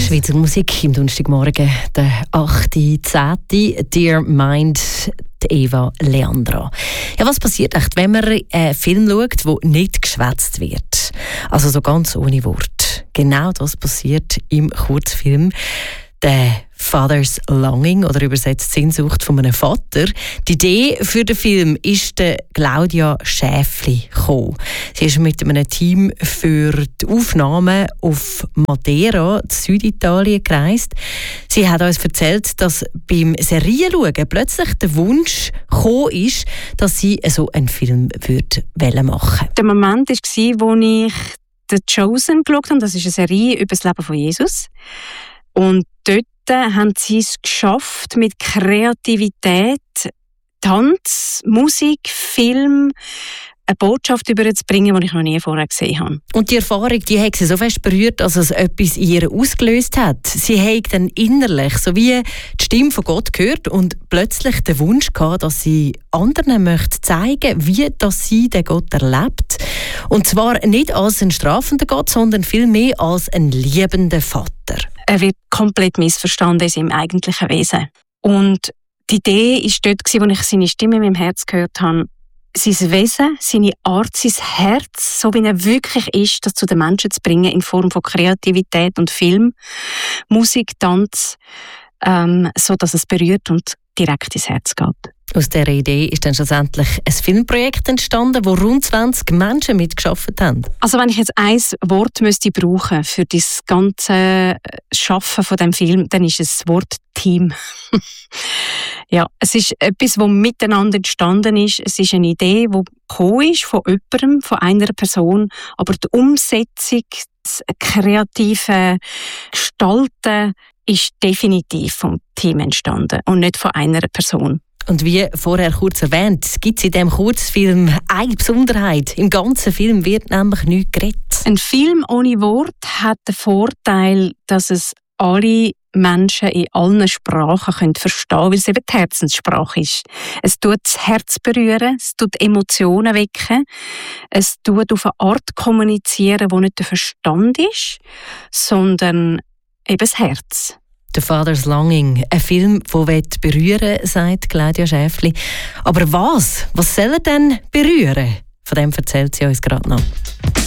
Schweizer Musik im Donnerstagmorgen, der 8.10. Dear Mind, Eva Leandra. Ja, was passiert echt, wenn man einen Film schaut, wo nicht geschwätzt wird? Also so ganz ohne Wort. Genau das passiert im Kurzfilm «The Father's Longing» oder übersetzt «Sehnsucht von einem Vater». Die Idee für den Film ist der Claudia Schäfli gekommen. Sie ist mit einem Team für die Aufnahmen auf Madeira, Süditalien, gereist. Sie hat uns erzählt, dass beim Serienschauen plötzlich der Wunsch gekommen ist, dass sie so einen Film machen würde. Der Moment war, wo ich «The Chosen» geschaut habe. Das ist eine Serie über das Leben von Jesus. Und dort haben sie es geschafft, mit Kreativität, Tanz, Musik, Film, eine Botschaft überzubringen, die ich noch nie vorher gesehen habe. Und die Erfahrung, die hat sie so fest berührt, dass es etwas in ihr ausgelöst hat. Sie hat dann innerlich so wie die Stimme von Gott gehört und plötzlich den Wunsch gehabt, dass sie anderen möchte zeigen, wie dass sie den Gott erlebt. Und zwar nicht als einen strafenden Gott, sondern vielmehr als einen liebenden Vater. Er wird komplett missverstanden in seinem eigentlichen Wesen. Und die Idee war dort, als ich seine Stimme in meinem Herz gehört habe, sein Wesen, seine Art, sein Herz, so wie er wirklich ist, das zu den Menschen zu bringen in Form von Kreativität und Film, Musik, Tanz, so dass es berührt und direkt ins Herz geht. Aus dieser Idee ist dann schlussendlich ein Filmprojekt entstanden, wo rund 20 Menschen mitgearbeitet haben. Also wenn ich jetzt ein Wort müsste brauchen für das ganze Schaffen von dem Film, dann ist es das Wort Team. Ja, es ist etwas, das miteinander entstanden ist. Es ist eine Idee, die gekommen ist von jemandem, von einer Person, aber die Umsetzung, das kreative Gestalten ist definitiv vom Team entstanden und nicht von einer Person. Und wie vorher kurz erwähnt, gibt es in diesem Kurzfilm eine Besonderheit. Im ganzen Film wird nämlich nichts geredet. Ein Film ohne Wort hat den Vorteil, dass es alle Menschen in allen Sprachen verstehen können, weil es eben die Herzenssprache ist. Es tut das Herz berühren, es tut Emotionen wecken, es tut auf eine Art kommunizieren, die nicht der Verstand ist, sondern eben das Herz. «The Father's Longing», ein Film, der berühren will, sagt Claudia Schäfli. Aber was? Was soll er denn berühren? Von dem erzählt sie uns gerade noch.